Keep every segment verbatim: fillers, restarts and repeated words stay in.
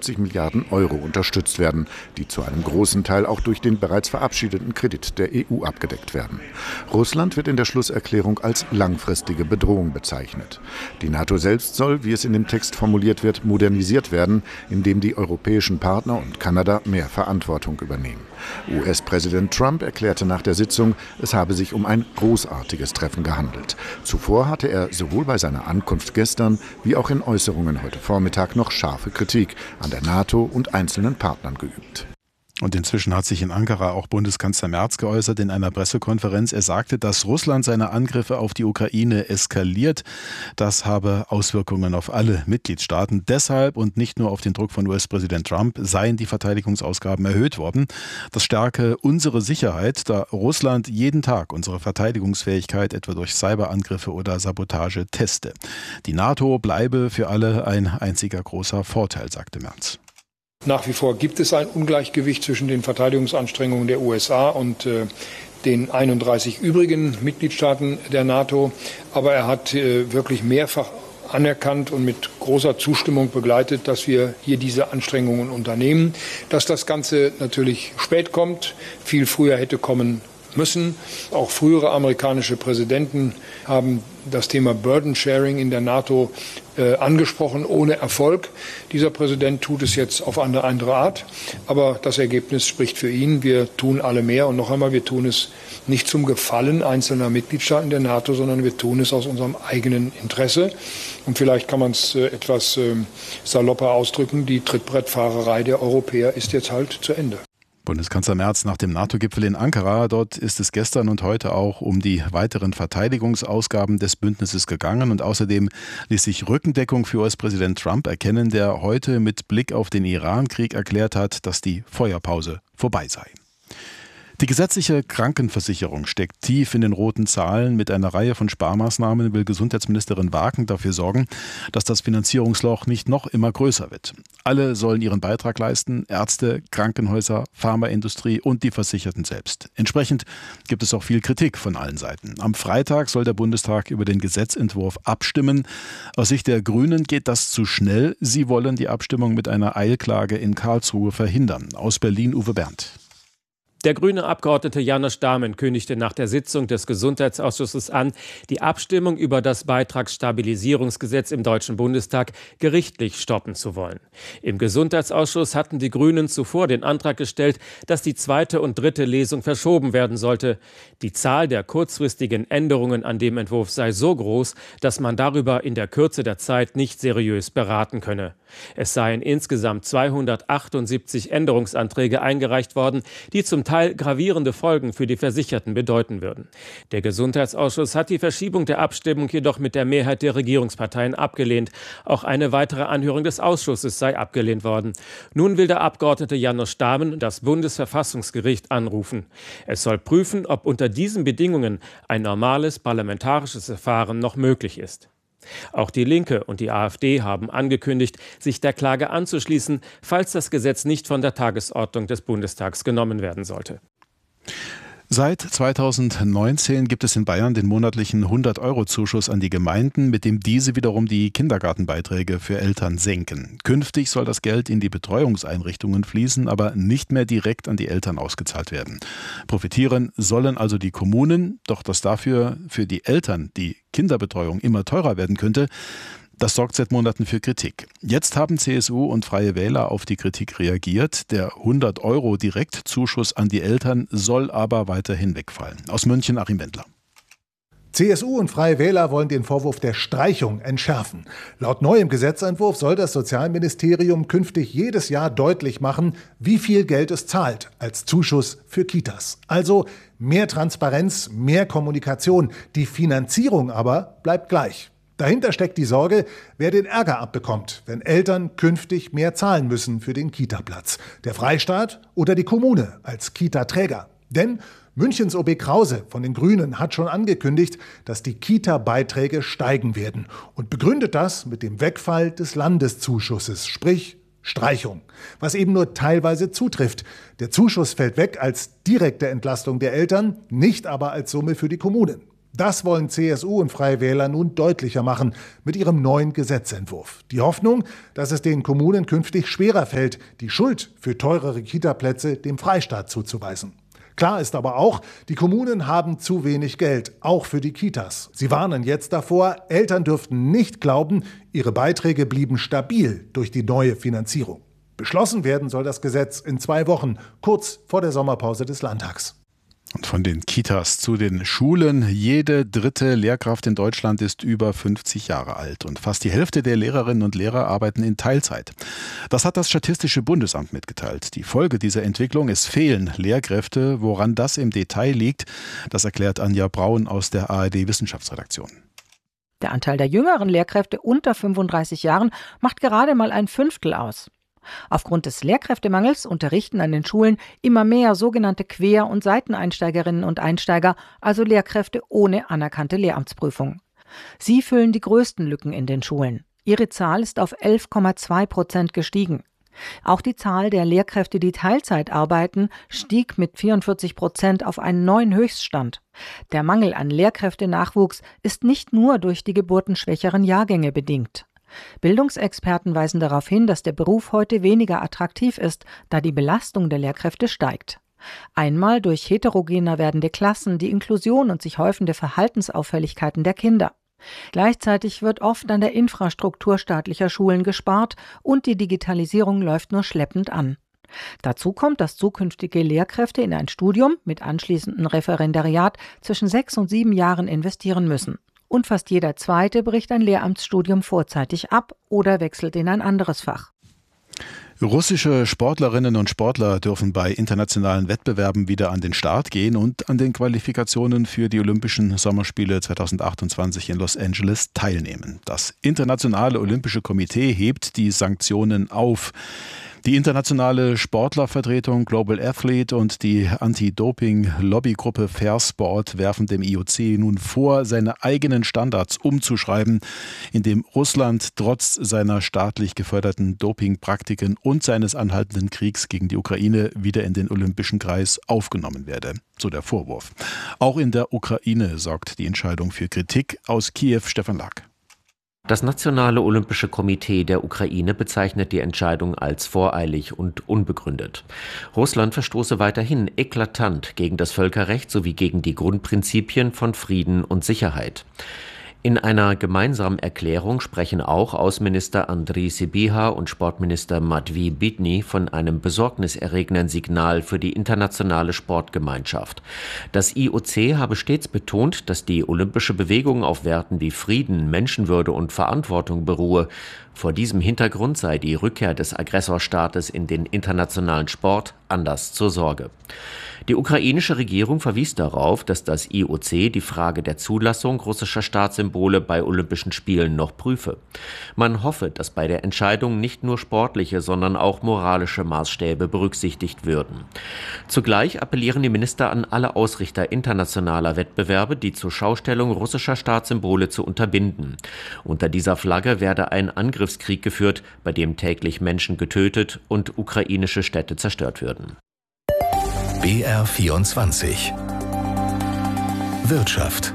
vierzig Milliarden Euro unterstützt werden, die zu einem großen Teil auch durch den bereits verabschiedeten Kredit der E U abgedeckt werden. Russland wird in der Schlusserklärung als langfristige Bedrohung bezeichnet. Die NATO selbst soll, wie es in dem Text formuliert wird, modernisiert werden, indem die europäischen Partner und Kanada mehr Verantwortung übernehmen. U S-Präsident Trump erklärte nach der Sitzung, es habe sich um ein großartiges Treffen gehandelt. Zuvor hatte er sowohl bei seiner Ankunft gestern wie auch in Äußerungen heute Vormittag noch scharfe Kritik an der NATO und einzelnen Partnern geübt. Und inzwischen hat sich in Ankara auch Bundeskanzler Merz geäußert in einer Pressekonferenz. Er sagte, dass Russland seine Angriffe auf die Ukraine eskaliert. Das habe Auswirkungen auf alle Mitgliedstaaten. Deshalb und nicht nur auf den Druck von U S-Präsident Trump seien die Verteidigungsausgaben erhöht worden. Das stärke unsere Sicherheit, da Russland jeden Tag unsere Verteidigungsfähigkeit etwa durch Cyberangriffe oder Sabotage teste. Die NATO bleibe für alle ein einziger großer Vorteil, sagte Merz. Nach wie vor gibt es ein Ungleichgewicht zwischen den Verteidigungsanstrengungen der U S A und äh, den einunddreißig übrigen Mitgliedstaaten der NATO. Aber er hat äh, wirklich mehrfach anerkannt und mit großer Zustimmung begleitet, dass wir hier diese Anstrengungen unternehmen. Dass das Ganze natürlich spät kommt, viel früher hätte kommen müssen. Auch frühere amerikanische Präsidenten haben das Thema Burden Sharing in der NATO äh, angesprochen, ohne Erfolg. Dieser Präsident tut es jetzt auf eine andere Art. Aber das Ergebnis spricht für ihn. Wir tun alle mehr. Und noch einmal, wir tun es nicht zum Gefallen einzelner Mitgliedstaaten der NATO, sondern wir tun es aus unserem eigenen Interesse. Und vielleicht kann man es äh, etwas äh, salopper ausdrücken. Die Trittbrettfahrerei der Europäer ist jetzt halt zu Ende. Bundeskanzler Merz nach dem NATO-Gipfel in Ankara. Dort ist es gestern und heute auch um die weiteren Verteidigungsausgaben des Bündnisses gegangen. Und außerdem ließ sich Rückendeckung für U S-Präsident Trump erkennen, der heute mit Blick auf den Iran-Krieg erklärt hat, dass die Feuerpause vorbei sei. Die gesetzliche Krankenversicherung steckt tief in den roten Zahlen. Mit einer Reihe von Sparmaßnahmen will Gesundheitsministerin Wagen dafür sorgen, dass das Finanzierungsloch nicht noch immer größer wird. Alle sollen ihren Beitrag leisten, Ärzte, Krankenhäuser, Pharmaindustrie und die Versicherten selbst. Entsprechend gibt es auch viel Kritik von allen Seiten. Am Freitag soll der Bundestag über den Gesetzentwurf abstimmen. Aus Sicht der Grünen geht das zu schnell. Sie wollen die Abstimmung mit einer Eilklage in Karlsruhe verhindern. Aus Berlin Uwe Berndt. Der grüne Abgeordnete János Dámen kündigte nach der Sitzung des Gesundheitsausschusses an, die Abstimmung über das Beitragsstabilisierungsgesetz im Deutschen Bundestag gerichtlich stoppen zu wollen. Im Gesundheitsausschuss hatten die Grünen zuvor den Antrag gestellt, dass die zweite und dritte Lesung verschoben werden sollte. Die Zahl der kurzfristigen Änderungen an dem Entwurf sei so groß, dass man darüber in der Kürze der Zeit nicht seriös beraten könne. Es seien insgesamt zweihundertachtundsiebzig Änderungsanträge eingereicht worden, die zum Teil gravierende Folgen für die Versicherten bedeuten würden. Der Gesundheitsausschuss hat die Verschiebung der Abstimmung jedoch mit der Mehrheit der Regierungsparteien abgelehnt. Auch eine weitere Anhörung des Ausschusses sei abgelehnt worden. Nun will der Abgeordnete János Dámen das Bundesverfassungsgericht anrufen. Es soll prüfen, ob unter diesen Bedingungen ein normales parlamentarisches Verfahren noch möglich ist. Auch die Linke und die AfD haben angekündigt, sich der Klage anzuschließen, falls das Gesetz nicht von der Tagesordnung des Bundestags genommen werden sollte. Seit zweitausendneunzehn gibt es in Bayern den monatlichen hundert-Euro-Zuschuss an die Gemeinden, mit dem diese wiederum die Kindergartenbeiträge für Eltern senken. Künftig soll das Geld in die Betreuungseinrichtungen fließen, aber nicht mehr direkt an die Eltern ausgezahlt werden. Profitieren sollen also die Kommunen, doch dass dafür für die Eltern die Kinderbetreuung immer teurer werden könnte, das sorgt seit Monaten für Kritik. Jetzt haben C S U und Freie Wähler auf die Kritik reagiert. Der hundert Euro Direktzuschuss an die Eltern soll aber weiterhin wegfallen. Aus München Achim Wendler. C S U und Freie Wähler wollen den Vorwurf der Streichung entschärfen. Laut neuem Gesetzentwurf soll das Sozialministerium künftig jedes Jahr deutlich machen, wie viel Geld es zahlt als Zuschuss für Kitas. Also mehr Transparenz, mehr Kommunikation. Die Finanzierung aber bleibt gleich. Dahinter steckt die Sorge, wer den Ärger abbekommt, wenn Eltern künftig mehr zahlen müssen für den Kitaplatz. Der Freistaat oder die Kommune als Kita-Träger. Denn Münchens O B Krause von den Grünen hat schon angekündigt, dass die Kita-Beiträge steigen werden und begründet das mit dem Wegfall des Landeszuschusses, sprich Streichung, was eben nur teilweise zutrifft. Der Zuschuss fällt weg als direkte Entlastung der Eltern, nicht aber als Summe für die Kommunen. Das wollen C S U und Freie Wähler nun deutlicher machen mit ihrem neuen Gesetzentwurf. Die Hoffnung, dass es den Kommunen künftig schwerer fällt, die Schuld für teurere Kitaplätze dem Freistaat zuzuweisen. Klar ist aber auch, die Kommunen haben zu wenig Geld, auch für die Kitas. Sie warnen jetzt davor, Eltern dürften nicht glauben, ihre Beiträge blieben stabil durch die neue Finanzierung. Beschlossen werden soll das Gesetz in zwei Wochen, kurz vor der Sommerpause des Landtags. Und von den Kitas zu den Schulen. Jede dritte Lehrkraft in Deutschland ist über fünfzig Jahre alt und fast die Hälfte der Lehrerinnen und Lehrer arbeiten in Teilzeit. Das hat das Statistische Bundesamt mitgeteilt. Die Folge dieser Entwicklung ist Fehlen Lehrkräfte. Woran das im Detail liegt, das erklärt Anja Braun aus der A R D-Wissenschaftsredaktion. Der Anteil der jüngeren Lehrkräfte unter fünfunddreißig Jahren macht gerade mal ein Fünftel aus. Aufgrund des Lehrkräftemangels unterrichten an den Schulen immer mehr sogenannte Quer- und Seiteneinsteigerinnen und Einsteiger, also Lehrkräfte ohne anerkannte Lehramtsprüfung. Sie füllen die größten Lücken in den Schulen. Ihre Zahl ist auf elf Komma zwei Prozent gestiegen. Auch die Zahl der Lehrkräfte, die Teilzeit arbeiten, stieg mit vierundvierzig Prozent auf einen neuen Höchststand. Der Mangel an Lehrkräftenachwuchs ist nicht nur durch die geburtenschwächeren Jahrgänge bedingt. Bildungsexperten weisen darauf hin, dass der Beruf heute weniger attraktiv ist, da die Belastung der Lehrkräfte steigt. Einmal durch heterogener werdende Klassen, die Inklusion und sich häufende Verhaltensauffälligkeiten der Kinder. Gleichzeitig wird oft an der Infrastruktur staatlicher Schulen gespart und die Digitalisierung läuft nur schleppend an. Dazu kommt, dass zukünftige Lehrkräfte in ein Studium mit anschließendem Referendariat zwischen sechs und sieben Jahren investieren müssen. Und fast jeder Zweite bricht ein Lehramtsstudium vorzeitig ab oder wechselt in ein anderes Fach. Russische Sportlerinnen und Sportler dürfen bei internationalen Wettbewerben wieder an den Start gehen und an den Qualifikationen für die Olympischen Sommerspiele zweitausendachtundzwanzig in Los Angeles teilnehmen. Das Internationale Olympische Komitee hebt die Sanktionen auf. Die internationale Sportlervertretung Global Athlete und die Anti-Doping-Lobbygruppe Fair Sport werfen dem I O C nun vor, seine eigenen Standards umzuschreiben, indem Russland trotz seiner staatlich geförderten Dopingpraktiken und seines anhaltenden Kriegs gegen die Ukraine wieder in den Olympischen Kreis aufgenommen werde. So der Vorwurf. Auch in der Ukraine sorgt die Entscheidung für Kritik. Aus Kiew Stefan Lack. Das Nationale Olympische Komitee der Ukraine bezeichnet die Entscheidung als voreilig und unbegründet. Russland verstoße weiterhin eklatant gegen das Völkerrecht sowie gegen die Grundprinzipien von Frieden und Sicherheit. In einer gemeinsamen Erklärung sprechen auch Außenminister Andriy Sybiha und Sportminister Matvei Bidny von einem besorgniserregenden Signal für die internationale Sportgemeinschaft. Das I O C habe stets betont, dass die olympische Bewegung auf Werten wie Frieden, Menschenwürde und Verantwortung beruhe. Vor diesem Hintergrund sei die Rückkehr des Aggressorstaates in den internationalen Sport Anlass zur Sorge. Die ukrainische Regierung verwies darauf, dass das I O C die Frage der Zulassung russischer Staatssymbole bei Olympischen Spielen noch prüfe. Man hoffe, dass bei der Entscheidung nicht nur sportliche, sondern auch moralische Maßstäbe berücksichtigt würden. Zugleich appellieren die Minister an alle Ausrichter internationaler Wettbewerbe, die zur Schaustellung russischer Staatssymbole zu unterbinden. Unter dieser Flagge werde ein Angriffskrieg geführt, bei dem täglich Menschen getötet und ukrainische Städte zerstört würden. B R vierundzwanzig Wirtschaft.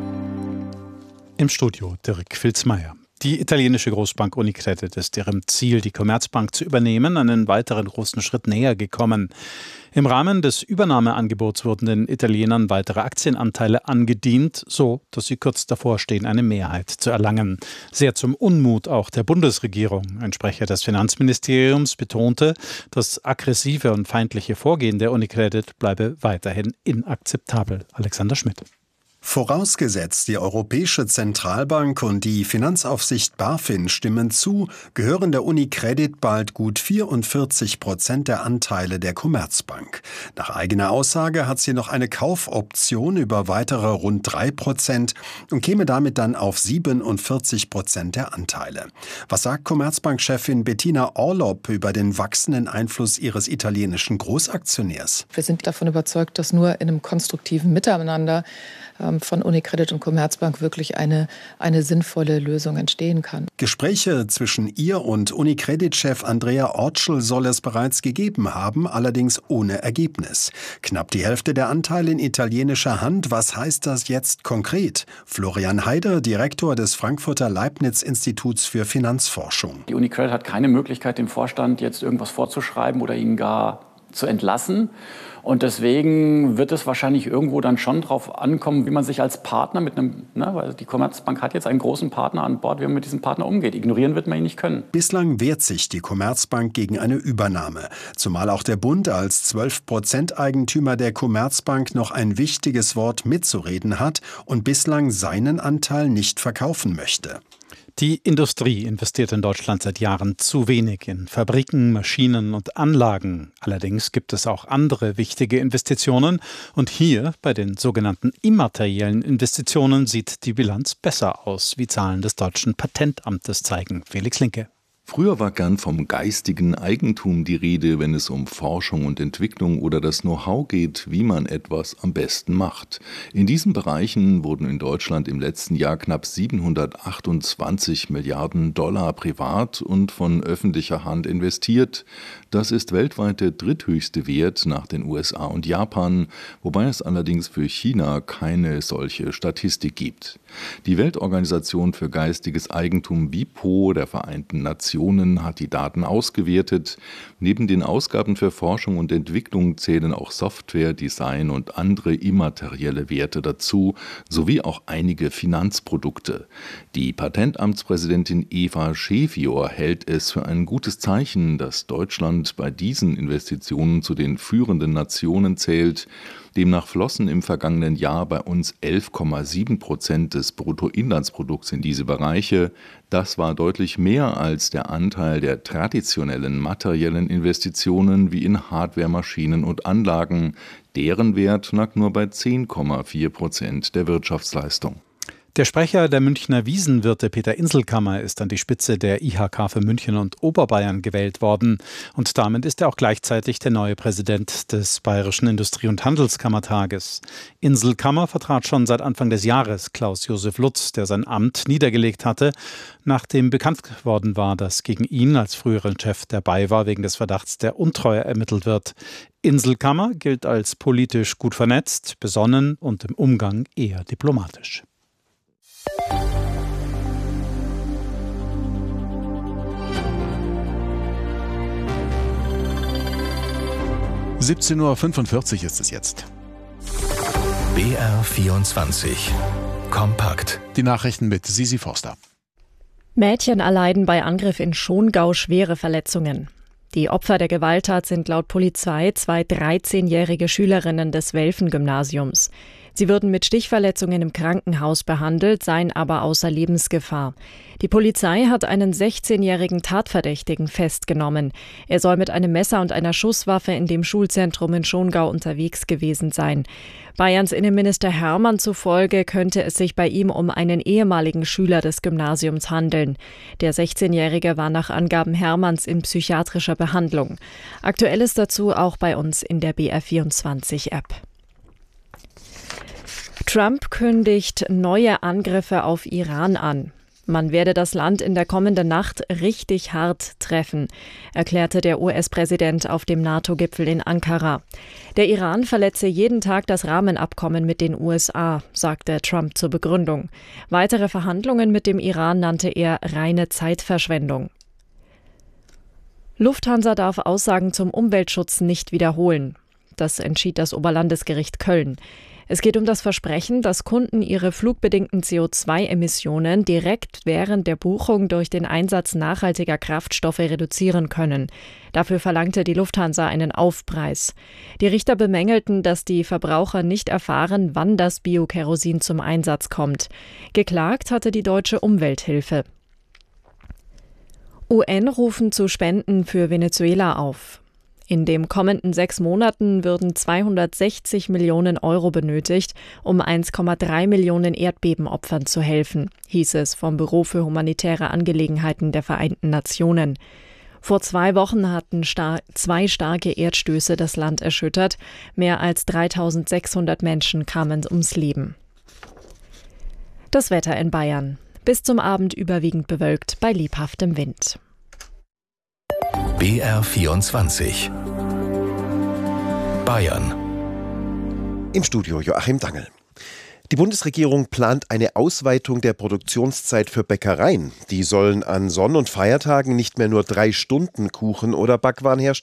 Im Studio Dirk Filzmeier. Die italienische Großbank Unicredit ist ihrem Ziel, die Commerzbank zu übernehmen, einen weiteren großen Schritt näher gekommen. Im Rahmen des Übernahmeangebots wurden den Italienern weitere Aktienanteile angedient, so dass sie kurz davor stehen, eine Mehrheit zu erlangen. Sehr zum Unmut auch der Bundesregierung. Ein Sprecher des Finanzministeriums betonte, das aggressive und feindliche Vorgehen der Unicredit bleibe weiterhin inakzeptabel. Alexander Schmidt. Vorausgesetzt, die Europäische Zentralbank und die Finanzaufsicht BaFin stimmen zu, gehören der Unicredit bald gut vierundvierzig Prozent der Anteile der Commerzbank. Nach eigener Aussage hat sie noch eine Kaufoption über weitere rund drei Prozent und käme damit dann auf siebenundvierzig Prozent der Anteile. Was sagt Commerzbank-Chefin Bettina Orlopp über den wachsenden Einfluss ihres italienischen Großaktionärs? Wir sind davon überzeugt, dass nur in einem konstruktiven Miteinander von Unicredit und Commerzbank wirklich eine, eine sinnvolle Lösung entstehen kann. Gespräche zwischen ihr und Unicredit-Chef Andrea Ortschel soll es bereits gegeben haben, allerdings ohne Ergebnis. Knapp die Hälfte der Anteile in italienischer Hand. Was heißt das jetzt konkret? Florian Heider, Direktor des Frankfurter Leibniz-Instituts für Finanzforschung. Die Unicredit hat keine Möglichkeit, dem Vorstand jetzt irgendwas vorzuschreiben oder ihn gar zu entlassen. Und deswegen wird es wahrscheinlich irgendwo dann schon darauf ankommen, wie man sich als Partner mit einem, ne, weil die Commerzbank hat jetzt einen großen Partner an Bord, wie man mit diesem Partner umgeht. Ignorieren wird man ihn nicht können. Bislang wehrt sich die Commerzbank gegen eine Übernahme. Zumal auch der Bund als zwölf Prozent Eigentümer der Commerzbank noch ein wichtiges Wort mitzureden hat und bislang seinen Anteil nicht verkaufen möchte. Die Industrie investiert in Deutschland seit Jahren zu wenig in Fabriken, Maschinen und Anlagen. Allerdings gibt es auch andere wichtige Investitionen. Und hier, bei den sogenannten immateriellen Investitionen, sieht die Bilanz besser aus, wie Zahlen des deutschen Patentamtes zeigen. Felix Linke. Früher war gern vom geistigen Eigentum die Rede, wenn es um Forschung und Entwicklung oder das Know-how geht, wie man etwas am besten macht. In diesen Bereichen wurden in Deutschland im letzten Jahr knapp siebenhundertachtundzwanzig Milliarden Dollar privat und von öffentlicher Hand investiert. Das ist weltweit der dritthöchste Wert nach den U S A und Japan, wobei es allerdings für China keine solche Statistik gibt. Die Weltorganisation für geistiges Eigentum WIPO der Vereinten Nationen hat die Daten ausgewertet. Neben den Ausgaben für Forschung und Entwicklung zählen auch Software, Design und andere immaterielle Werte dazu, sowie auch einige Finanzprodukte. Die Patentamtspräsidentin Eva Schefior hält es für ein gutes Zeichen, dass Deutschland bei diesen Investitionen zu den führenden Nationen zählt. Demnach flossen im vergangenen Jahr bei uns elf Komma sieben Prozent des Bruttoinlandsprodukts in diese Bereiche. Das war deutlich mehr als der Anteil der traditionellen materiellen Investitionen wie in Hardware, Maschinen und Anlagen. Deren Wert lag nur bei zehn Komma vier Prozent der Wirtschaftsleistung. Der Sprecher der Münchner Wiesenwirte Peter Inselkammer ist an die Spitze der I H K für München und Oberbayern gewählt worden. Und damit ist er auch gleichzeitig der neue Präsident des Bayerischen Industrie- und Handelskammertages. Inselkammer vertrat schon seit Anfang des Jahres Klaus-Josef Lutz, der sein Amt niedergelegt hatte, nachdem bekannt geworden war, dass gegen ihn als früheren Chef der B A Y wegen des Verdachts der Untreue ermittelt wird. Inselkammer gilt als politisch gut vernetzt, besonnen und im Umgang eher diplomatisch. siebzehn Uhr fünfundvierzig ist es jetzt. B R vierundzwanzig. Kompakt. Die Nachrichten mit Sisi Forster. Mädchen erleiden bei Angriff in Schongau schwere Verletzungen. Die Opfer der Gewalttat sind laut Polizei zwei dreizehnjährige Schülerinnen des Welfen-Gymnasiums. Sie würden mit Stichverletzungen im Krankenhaus behandelt, seien aber außer Lebensgefahr. Die Polizei hat einen sechzehnjährigen Tatverdächtigen festgenommen. Er soll mit einem Messer und einer Schusswaffe in dem Schulzentrum in Schongau unterwegs gewesen sein. Bayerns Innenminister Hermann zufolge könnte es sich bei ihm um einen ehemaligen Schüler des Gymnasiums handeln. Der sechzehnjährige war nach Angaben Hermanns in psychiatrischer Behandlung. Aktuelles dazu auch bei uns in der B R vierundzwanzig App. Trump kündigt neue Angriffe auf Iran an. Man werde das Land in der kommenden Nacht richtig hart treffen, erklärte der U S-Präsident auf dem NATO-Gipfel in Ankara. Der Iran verletze jeden Tag das Rahmenabkommen mit den U S A, sagte Trump zur Begründung. Weitere Verhandlungen mit dem Iran nannte er reine Zeitverschwendung. Lufthansa darf Aussagen zum Umweltschutz nicht wiederholen. Das entschied das Oberlandesgericht Köln. Es geht um das Versprechen, dass Kunden ihre flugbedingten C O zwei Emissionen direkt während der Buchung durch den Einsatz nachhaltiger Kraftstoffe reduzieren können. Dafür verlangte die Lufthansa einen Aufpreis. Die Richter bemängelten, dass die Verbraucher nicht erfahren, wann das Biokerosin zum Einsatz kommt. Geklagt hatte die Deutsche Umwelthilfe. U N rufen zu Spenden für Venezuela auf. In den kommenden sechs Monaten würden zweihundertsechzig Millionen Euro benötigt, um eins Komma drei Millionen Erdbebenopfern zu helfen, hieß es vom Büro für humanitäre Angelegenheiten der Vereinten Nationen. Vor zwei Wochen hatten star- zwei starke Erdstöße das Land erschüttert. Mehr als dreitausendsechshundert Menschen kamen ums Leben. Das Wetter in Bayern. Bis zum Abend überwiegend bewölkt bei lebhaftem Wind. B R vierundzwanzig Bayern. Im Studio Joachim Dangel. Die Bundesregierung plant eine Ausweitung der Produktionszeit für Bäckereien. Die sollen an Sonn- und Feiertagen nicht mehr nur drei Stunden Kuchen oder Backwaren herstellen,